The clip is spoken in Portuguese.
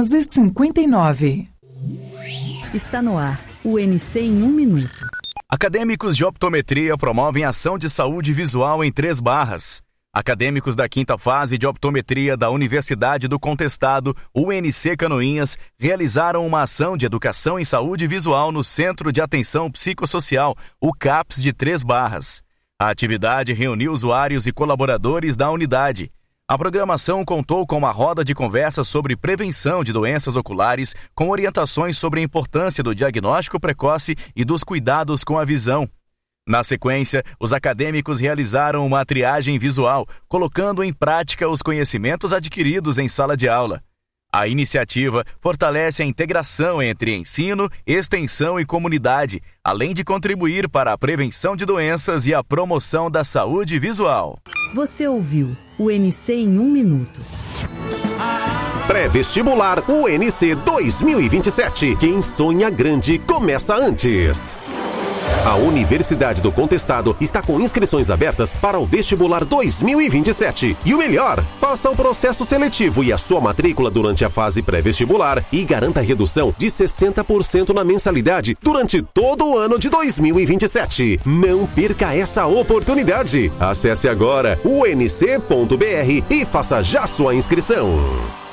11:59. Está no ar o NC em 1 minuto. Acadêmicos de optometria promovem ação de saúde visual em Três Barras. Acadêmicos da 5ª fase de optometria da Universidade do Contestado, UNC Canoinhas, realizaram uma ação de educação em saúde visual no Centro de Atenção Psicossocial, o CAPS de Três Barras. A atividade reuniu usuários e colaboradores da unidade. A programação contou com uma roda de conversa sobre prevenção de doenças oculares, com orientações sobre a importância do diagnóstico precoce e dos cuidados com a visão. Na sequência, os acadêmicos realizaram uma triagem visual, colocando em prática os conhecimentos adquiridos em sala de aula. A iniciativa fortalece a integração entre ensino, extensão e comunidade, além de contribuir para a prevenção de doenças e a promoção da saúde visual. Você ouviu o NC em 1 minuto. Pré-vestibular UNC 2027. Quem sonha grande começa antes. A Universidade do Contestado está com inscrições abertas para o vestibular 2027. E o melhor, faça o processo seletivo e a sua matrícula durante a fase pré-vestibular e garanta redução de 60% na mensalidade durante todo o ano de 2027. Não perca essa oportunidade. Acesse agora unc.br e faça já sua inscrição.